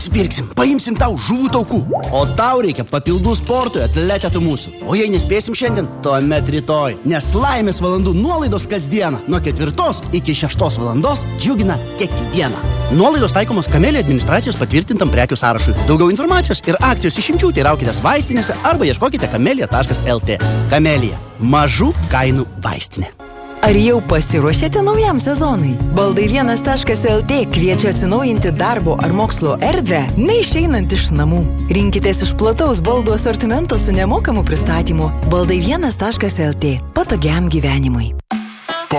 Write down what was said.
Pirksim, paimsim tau žuvų taukų. O tau reikia papildų sportui, atletėtų mūsų. O jei nespėsim šiandien, tuomet rytoj. Nes laimės valandų nuolaidos kasdieną nuo 4 iki 6 valandos džiugina kiekvieną. Nuolaidos taikomos Kamelija administracijos patvirtintam prekių sąrašui. Daugiau informacijos ir akcijos išimčių teiraukitės vaistinėse arba ieškokite kamelija.lt. Kamelija. Mažų kainų vaistinė. Ar jau pasiruošėte naujam sezonui? Baldai1.lt kviečia atsinaujinti darbo ar mokslo erdvę, neišeinant iš namų. Rinkitės iš plataus baldų asortimento su nemokamu pristatymu. Baldai1.lt. Patogiam gyvenimui.